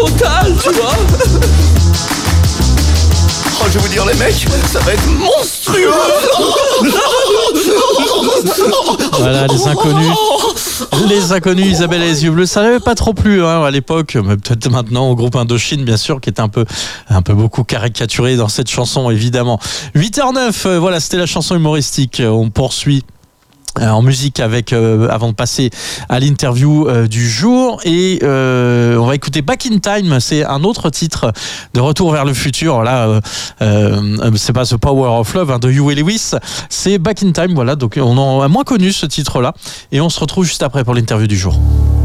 total, tu vois. Oh, je vais vous dire, les mecs, ça va être monstrueux. Voilà, les inconnus, Isabelle et les yeux bleus, ça n'avait pas trop plu à l'époque, mais peut-être maintenant au groupe Indochine, bien sûr, qui était un peu beaucoup caricaturé dans cette chanson, évidemment. 8h09, voilà, c'était la chanson humoristique. On poursuit en musique avec avant de passer à l'interview du jour, et on va écouter Back in Time. C'est un autre titre de Retour vers le futur. Là c'est pas The Power of Love de Huey Lewis, c'est Back in Time. Voilà, donc on a moins connu ce titre là, et on se retrouve juste après pour l'interview du jour.